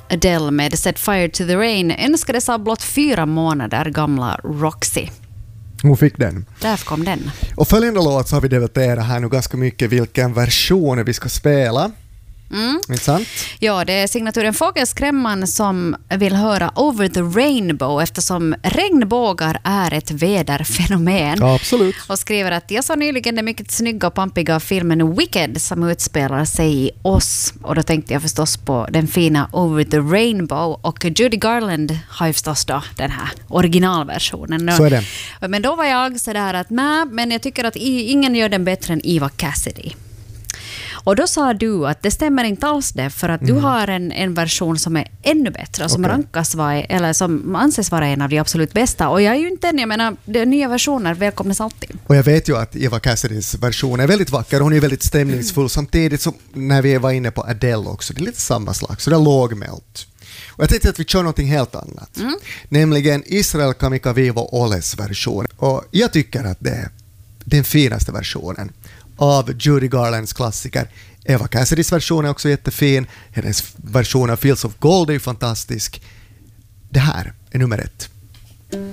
Adele med Set Fire to the Rain önskades av blott 4 månader gamla Roxy. Hon fick den. Därför kom den. Och följande låt så har vi debatterat här nu ganska mycket vilken version vi ska spela. Inte sant? Ja, det är signaturen Fågelskrämman som vill höra Over the Rainbow eftersom regnbågar är ett väderfenomen. Ja, absolut. Och skriver att jag såg nyligen den mycket snygga och pampiga filmen Wicked som utspelar sig i Oz. Och då tänkte jag förstås på den fina Over the Rainbow. Och Judy Garland har ju förstås då den här originalversionen. Så är det. Men då var jag så där att nej, men jag tycker att ingen gör den bättre än Eva Cassidy. Och då sa du att det stämmer inte alls det, för att du har en version som är ännu bättre och som rankas eller som anses vara en av de absolut bästa. Och jag är ju inte jag menar, de nya versioner välkomnas alltid. Och jag vet ju att Eva Cassidys version är väldigt vacker. Hon är väldigt stämningsfull samtidigt som när vi var inne på Adele också. Det är lite samma slag, så det är lågmält. Och jag tänkte att vi kör någonting helt annat. Nämligen Israel Kamikavivo Oles version. Och jag tycker att det är den finaste versionen av Judy Garlands klassiker. Eva Cassidys version är också jättefin. Hennes version av Fields of Gold är ju fantastisk. Det här är nummer 1.